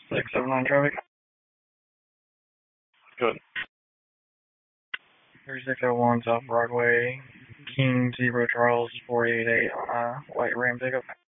679 traffic. Good. 3601 South Broadway, King Zebra Charles 488 on a white Ram pickup.